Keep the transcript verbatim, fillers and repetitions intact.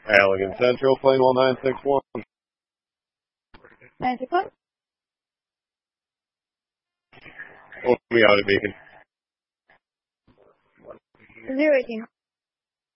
Allegan Central, Plainwell nine six one. nine six one? We'll be out at Beacon. zero eighteen.